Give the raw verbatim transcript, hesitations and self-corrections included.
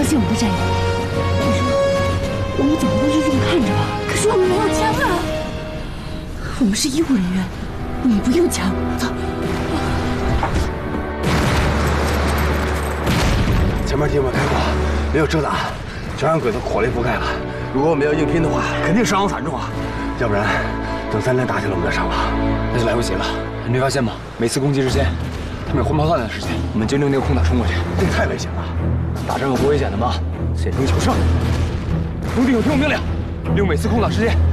现我们的战友。你说，我们总不能一直看着吧？可是我们没有枪啊！我们是医务人员，你不用枪，走。 前面地方开阔，没有遮挡，全让鬼子火力覆盖了。如果我们要硬拼的话，肯定伤亡惨重啊！要不然，等三连打起来，我们再上吧。 那就来不及了。你没发现吗？每次攻击之前，他们有换炮弹的时间。我们就用那个空档冲过去， 那个太危险了。 打仗有不危险的吗？见争求胜。兄弟，有听我命令，利用每次空档时间